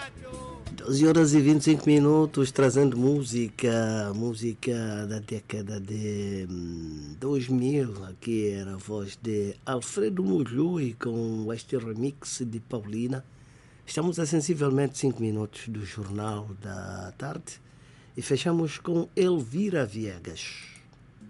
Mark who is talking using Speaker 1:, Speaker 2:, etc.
Speaker 1: 12 horas e 25 minutos, trazendo música da década de 2000. Aqui era a voz de Alfredo Mulhui com este remix de Paulina. Estamos a sensivelmente 5 minutos do Jornal da Tarde e fechamos com Elvira Viegas.